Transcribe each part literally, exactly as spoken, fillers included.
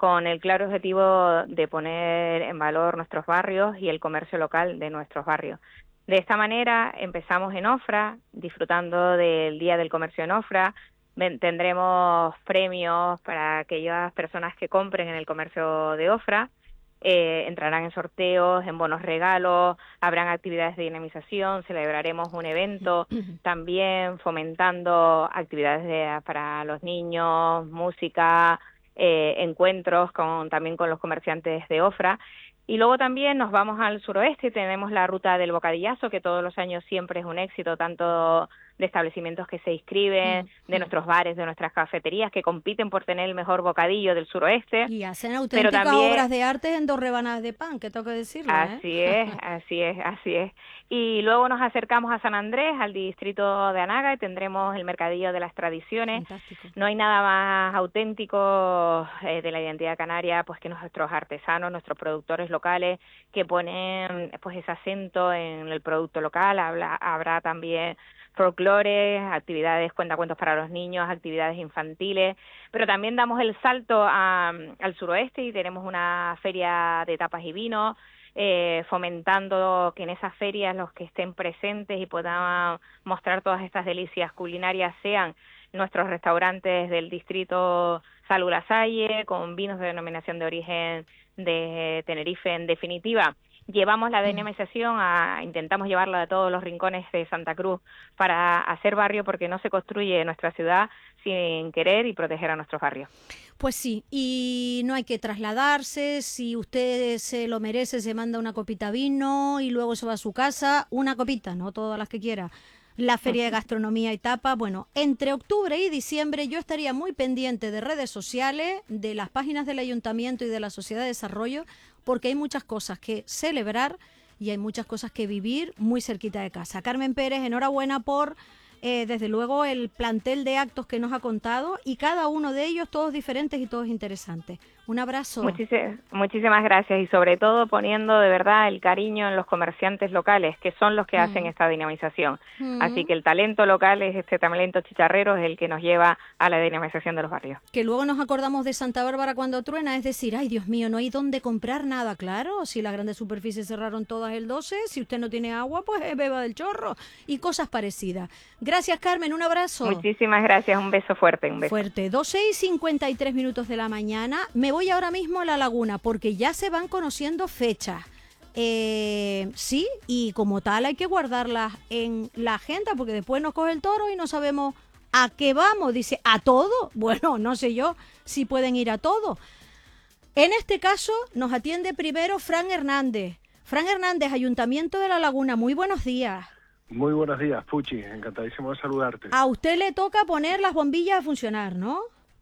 con el claro objetivo de poner en valor nuestros barrios y el comercio local de nuestros barrios. De esta manera empezamos en Ofra, disfrutando del Día del Comercio en Ofra. Tendremos premios para aquellas personas que compren en el comercio de Ofra. Eh, entrarán en sorteos, en bonos regalos, habrán actividades de dinamización, celebraremos un evento también fomentando actividades de, para los niños, música, eh, encuentros con, también con los comerciantes de Ofra. Y luego también nos vamos al suroeste, tenemos la ruta del bocadillazo, que todos los años siempre es un éxito, tanto de establecimientos que se inscriben, Mm, de mm. nuestros bares, de nuestras cafeterías, que compiten por tener el mejor bocadillo del suroeste. Y hacen Pero auténticas también, obras de arte en dos rebanadas de pan, que tengo que decirlo, ¿eh? así es, así es, así es. Y luego nos acercamos a San Andrés, al distrito de Anaga, y tendremos el Mercadillo de las Tradiciones. Fantástico. No hay nada más auténtico eh, de la identidad canaria pues que nuestros artesanos, nuestros productores locales, que ponen pues ese acento en el producto local. Habla, habrá también folclore, actividades, cuentacuentos para los niños, actividades infantiles, pero también damos el salto a, al suroeste y tenemos una feria de tapas y vinos, eh, fomentando que en esas ferias los que estén presentes y puedan mostrar todas estas delicias culinarias sean nuestros restaurantes del distrito Salud Lasalle, con vinos de denominación de origen de Tenerife. En definitiva, llevamos la dinamización, a, intentamos llevarla a todos los rincones de Santa Cruz para hacer barrio, porque no se construye nuestra ciudad sin querer y proteger a nuestros barrios. Pues sí, y no hay que trasladarse, si usted se lo merece, se manda una copita vino y luego se va a su casa, una copita, no todas las que quiera. La Feria de Gastronomía y Tapa, bueno, entre octubre y diciembre yo estaría muy pendiente de redes sociales, de las páginas del Ayuntamiento y de la Sociedad de Desarrollo, porque hay muchas cosas que celebrar y hay muchas cosas que vivir muy cerquita de casa. Carmen Pérez, enhorabuena por, eh, desde luego, el plantel de actos que nos ha contado, y cada uno de ellos todos diferentes y todos interesantes. Un abrazo. Muchísimas, muchísimas gracias, y sobre todo poniendo de verdad el cariño en los comerciantes locales, que son los que mm. hacen esta dinamización. Mm. Así que el talento local, es este talento chicharrero, es el que nos lleva a la dinamización de los barrios. Que luego nos acordamos de Santa Bárbara cuando truena, es decir, ay Dios mío, no hay dónde comprar nada, claro, si las grandes superficies cerraron todas el doce, si usted no tiene agua, pues beba del chorro, y cosas parecidas. Gracias, Carmen, un abrazo. Muchísimas gracias, un beso fuerte, un beso. Fuerte, doce y cincuenta y tres minutos de la mañana, me voy ahora mismo a La Laguna, porque ya se van conociendo fechas. Eh, sí, y como tal hay que guardarlas en la agenda, porque después nos coge el toro y no sabemos a qué vamos. Dice, ¿a todo? Bueno, no sé yo si pueden ir a todo. En este caso nos atiende primero Fran Hernández. Fran Hernández, Ayuntamiento de La Laguna, muy buenos días. Muy buenos días, Puchi, encantadísimo de saludarte. A usted le toca poner las bombillas a funcionar, ¿no?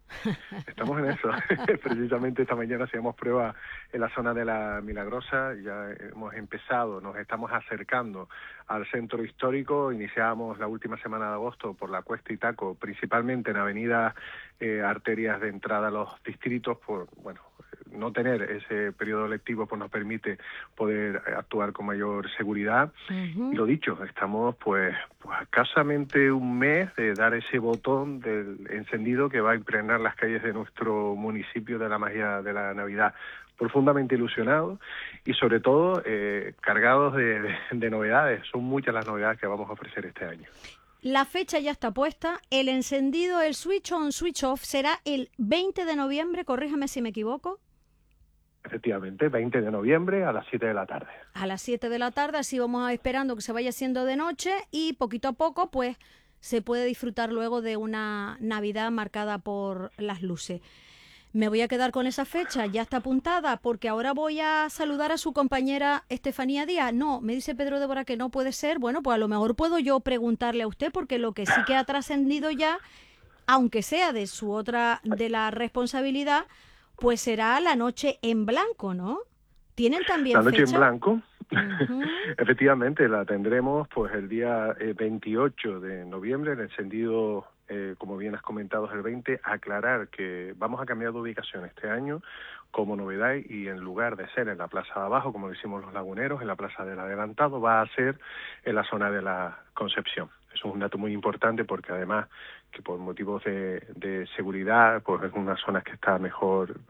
Estamos en eso. Precisamente esta mañana hacíamos prueba en la zona de la Milagrosa, ya hemos empezado, nos estamos acercando al centro histórico, iniciamos la última semana de agosto por la Cuesta y Taco, principalmente en avenidas, eh, arterias de entrada a los distritos, por, bueno, no tener ese periodo lectivo pues nos permite poder actuar con mayor seguridad. Uh-huh. Y lo dicho, estamos pues, pues escasamente un mes de dar ese botón del encendido que va a impregnar las calles de nuestro municipio de la magia de la Navidad. Profundamente ilusionados y sobre todo eh, cargados de, de, de novedades. Son muchas las novedades que vamos a ofrecer este año. La fecha ya está puesta. El encendido, el switch on, switch off, será el veinte de noviembre, corríjame si me equivoco. Efectivamente, veinte de noviembre a las siete de la tarde. A las siete de la tarde, así vamos esperando que se vaya haciendo de noche y poquito a poco pues se puede disfrutar luego de una Navidad marcada por las luces. Me voy a quedar con esa fecha, ya está apuntada, porque ahora voy a saludar a su compañera Estefanía Díaz. No, me dice Pedro Débora que no puede ser. Bueno, pues a lo mejor puedo yo preguntarle a usted, porque lo que sí que ha trascendido ya, aunque sea de su otra, de la responsabilidad, pues será la noche en blanco, ¿no? ¿Tienen también la noche fecha? en blanco? Uh-huh. Efectivamente, la tendremos pues el día eh, veintiocho de noviembre, el encendido, eh, como bien has comentado, es el veinte. Aclarar que vamos a cambiar de ubicación este año como novedad, y en lugar de ser en la plaza de abajo, como lo hicimos los laguneros, en la plaza del Adelantado, va a ser en la zona de la Concepción. Eso es un dato muy importante, porque además que por motivos de, de seguridad, pues es una zona que está mejor